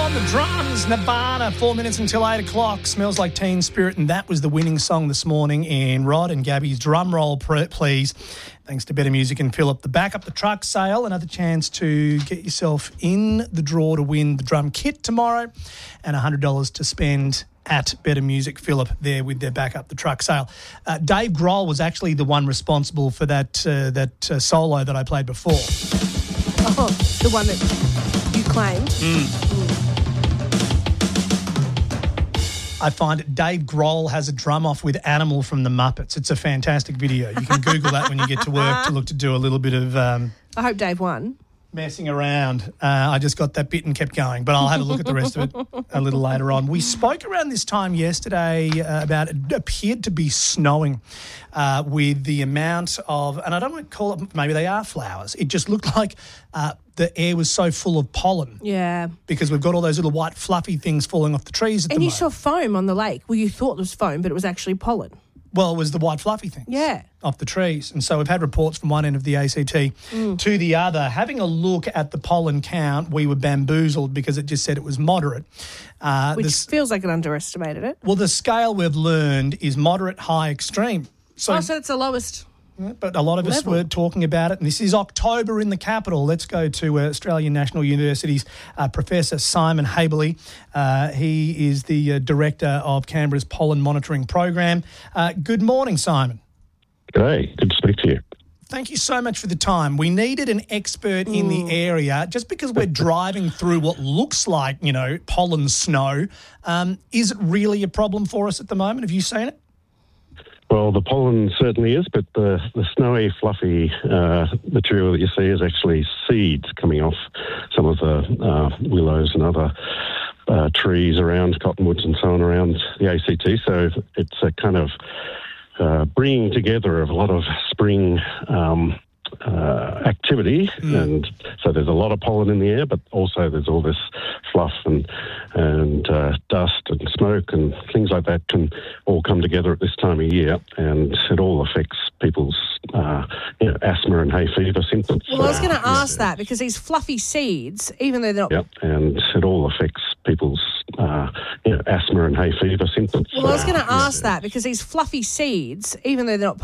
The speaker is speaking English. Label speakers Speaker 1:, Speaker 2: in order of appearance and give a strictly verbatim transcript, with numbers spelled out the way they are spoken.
Speaker 1: on the drums, Nirvana, four minutes until eight o'clock. Smells Like Teen Spirit, and that was the winning song this morning in Rod and Gabby's drum roll, please. Thanks to Better Music and Philip. The Back Up the Truck sale, another chance to get yourself in the draw to win the drum kit tomorrow, and one hundred dollars to spend at Better Music Philip there with their Back Up the Truck sale. Uh, Dave Grohl was actually the one responsible for that uh, that uh, solo that I played before.
Speaker 2: Oh, the one that you claimed.
Speaker 1: Mm. Mm. I find it, Dave Grohl has a drum off with Animal from the Muppets. It's a fantastic video. You can Google that when you get to work to look to do a little bit of... Um,
Speaker 2: I hope Dave won.
Speaker 1: Messing around. Uh, I just got that bit and kept going, but I'll have a look at the rest of it a little later on. We spoke around this time yesterday uh, about it appeared to be snowing uh, with the amount of, and I don't want to call it, maybe they are flowers. It just looked like uh, the air was so full of pollen.
Speaker 2: Yeah.
Speaker 1: Because we've got all those little white fluffy things falling off the trees at
Speaker 2: and
Speaker 1: the
Speaker 2: you
Speaker 1: moment.
Speaker 2: saw foam on the lake. Well, you thought it was foam, but it was actually pollen.
Speaker 1: Well, it was the white fluffy things
Speaker 2: yeah.
Speaker 1: off the trees. And so we've had reports from one end of the A C T mm. to the other. Having a look at the pollen count, we were bamboozled because it just said it was moderate. Uh,
Speaker 2: Which
Speaker 1: this,
Speaker 2: feels like it underestimated it.
Speaker 1: Well, the scale we've learned is moderate, high, extreme. So,
Speaker 2: oh, so it's the lowest.
Speaker 1: But a lot of us
Speaker 2: level.
Speaker 1: were talking about it, and this is October in the capital. Let's go to uh, Australian National University's uh, Professor Simon Haberle. Uh, he is the uh, Director of Canberra's Pollen Monitoring Program. Uh, good morning, Simon.
Speaker 3: G'day, good to speak to you.
Speaker 1: Thank you so much for the time. We needed an expert mm. in the area just because we're driving through what looks like, you know, pollen snow. Um, is it really a problem for us at the moment? Have you seen it?
Speaker 3: Well, the pollen certainly is, but the, the snowy, fluffy uh, material that you see is actually seeds coming off some of the uh, willows and other uh, trees around, cottonwoods and so on around the A C T. So it's a kind of uh, bringing together of a lot of spring um, uh, activity. Mm. And so there's a lot of pollen in the air, but also there's all this fluff and and uh, dust and smoke and things like that can all come together at this time of year, and it all affects people's uh, you know, asthma and hay fever symptoms.
Speaker 2: Well,
Speaker 3: so,
Speaker 2: I was going to ask
Speaker 3: yeah.
Speaker 2: that because these fluffy seeds, even though they're not...
Speaker 3: Yep, and it all affects people's uh, you know, asthma and hay fever symptoms.
Speaker 2: Well, I was
Speaker 3: so,
Speaker 2: going to ask
Speaker 3: yeah.
Speaker 2: that because these fluffy seeds, even though they're not